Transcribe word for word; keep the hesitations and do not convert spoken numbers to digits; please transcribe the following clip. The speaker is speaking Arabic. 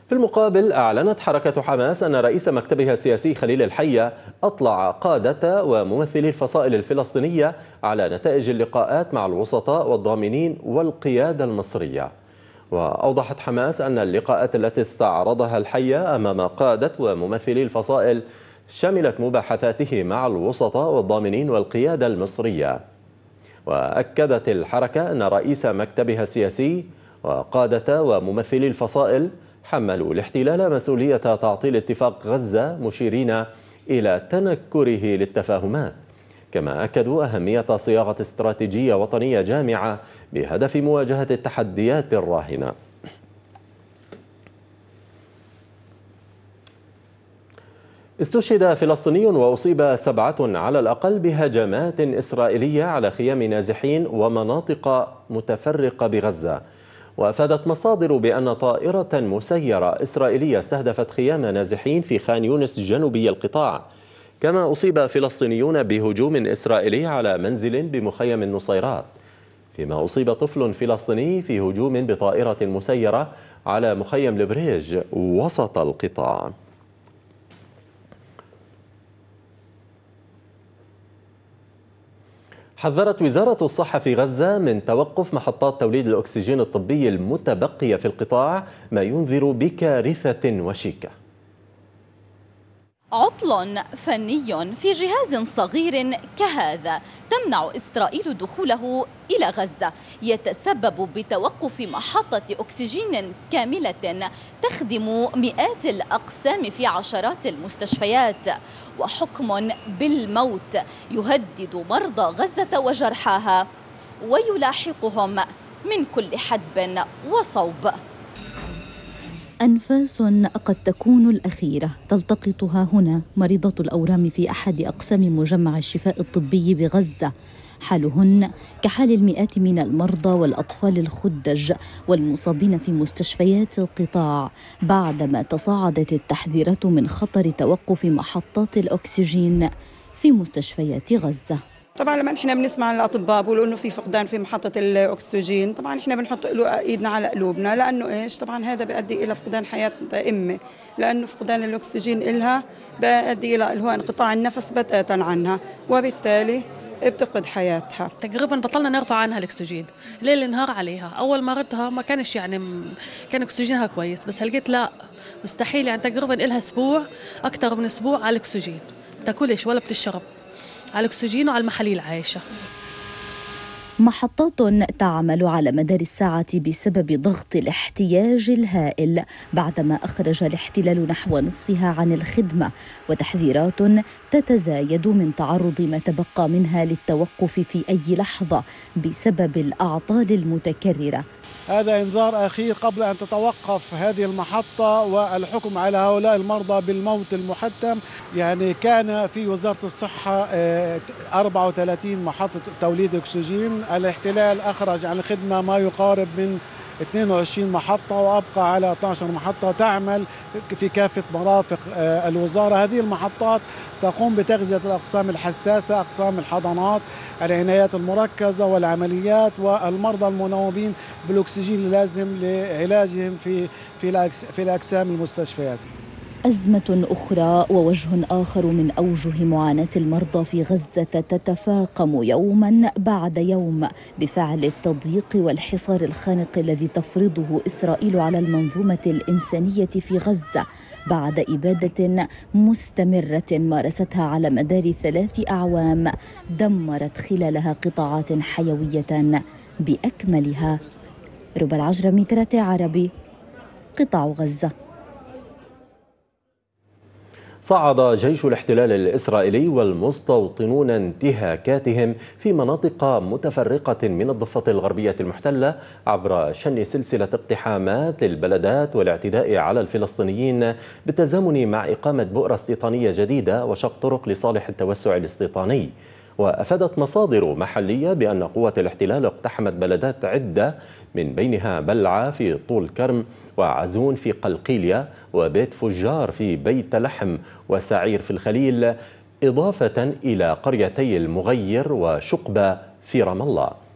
في المقابل أعلنت حركة حماس أن رئيس مكتبها السياسي خليل الحية أطلع قادة وممثلي الفصائل الفلسطينية على نتائج اللقاءات مع الوسطاء والضامنين والقيادة المصرية. وأوضحت حماس أن اللقاءات التي استعرضها الحية أمام قادة وممثلي الفصائل شملت مباحثاته مع الوسطاء والضامنين والقيادة المصرية. وأكدت الحركة أن رئيس مكتبها السياسي وقادة وممثلي الفصائل حملوا الاحتلال مسؤولية تعطيل اتفاق غزة، مشيرين إلى تنكره للتفاهمات. كما أكدوا أهمية صياغة استراتيجية وطنية جامعة بهدف مواجهة التحديات الراهنة. استشهد فلسطيني وأصيب سبعة على الأقل بهجمات إسرائيلية على خيام نازحين ومناطق متفرقة بغزة. وأفادت مصادر بأن طائرة مسيرة إسرائيلية استهدفت خيام نازحين في خان يونس جنوبي القطاع. كما أصيب فلسطينيون بهجوم إسرائيلي على منزل بمخيم النصيرات، فيما أصيب طفل فلسطيني في هجوم بطائرة مسيرة على مخيم البريج وسط القطاع. حذرت وزارة الصحة في غزة من توقف محطات توليد الأكسجين الطبي المتبقية في القطاع، ما ينذر بكارثة وشيكة. عطل فني في جهاز صغير كهذا تمنع إسرائيل دخوله إلى غزة يتسبب بتوقف محطة أكسجين كاملة تخدم مئات الأقسام في عشرات المستشفيات، وحكم بالموت يهدد مرضى غزة وجرحاها ويلاحقهم من كل حدب وصوب. أنفاس قد تكون الأخيرة تلتقطها هنا مريضة الأورام في أحد أقسام مجمع الشفاء الطبي بغزة. حالهن كحال المئات من المرضى والأطفال الخدج والمصابين في مستشفيات القطاع بعدما تصاعدت التحذيرات من خطر توقف محطات الأكسجين في مستشفيات غزة. طبعا لما احنا بنسمع الاطباء بيقولوا انه في فقدان في محطه الاكسجين، طبعا احنا بنحط له ايدنا على قلوبنا، لانه ايش طبعا هذا بيؤدي الى فقدان حياه امه، لانه فقدان الاكسجين لها بيؤدي الى اللي هو انقطاع النفس بتاتا عنها، وبالتالي بتفقد حياتها. تقريبا بطلنا نرفع عنها الاكسجين ليل نهار عليها. اول ما ردها ما كانش يعني كان اكسجينها كويس، بس هلقيت لا مستحيل، يعني تقريبا لها اسبوع اكثر من اسبوع على الاكسجين، بتاكلش ولا بتشرب، على الأكسجين وعلى المحاليل عايشة. محطات تعمل على مدار الساعة بسبب ضغط الاحتياج الهائل بعدما أخرج الاحتلال نحو نصفها عن الخدمة، وتحذيرات تتزايد من تعرض ما تبقى منها للتوقف في أي لحظة بسبب الأعطال المتكررة. هذا إنذار أخير قبل أن تتوقف هذه المحطة والحكم على هؤلاء المرضى بالموت المحتم. يعني كان في وزارة الصحة أربعة وثلاثين محطة توليد أكسجين، الاحتلال أخرج عن الخدمة ما يقارب من اثنين وعشرين محطة، وأبقى على اثنتي عشرة محطة تعمل في كافة مرافق الوزارة. هذه المحطات تقوم بتغذية الأقسام الحساسة، أقسام الحضانات، العنايات المركزة والعمليات، والمرضى المنوبين بالأكسجين اللازم لعلاجهم في في الأقسام المستشفيات. أزمة أخرى ووجه آخر من أوجه معاناة المرضى في غزة تتفاقم يوما بعد يوم بفعل التضييق والحصار الخانق الذي تفرضه إسرائيل على المنظومة الإنسانية في غزة بعد إبادة مستمرة مارستها على مدار ثلاث أعوام دمرت خلالها قطاعات حيوية بأكملها. ربى العجرمي، ثلاثة عربي، قطاع غزة. صعد جيش الاحتلال الإسرائيلي والمستوطنون انتهاكاتهم في مناطق متفرقة من الضفة الغربية المحتلة عبر شن سلسلة اقتحامات للبلدات والاعتداء على الفلسطينيين بالتزامن مع إقامة بؤرة استيطانية جديدة وشق طرق لصالح التوسع الاستيطاني. وأفادت مصادر محلية بأن قوات الاحتلال اقتحمت بلدات عدة من بينها بلعة في طول كرم، وعزون في قلقيلية، وبيت فجار في بيت لحم، وسعير في الخليل، إضافة إلى قريتي المغير وشقبة في رام الله.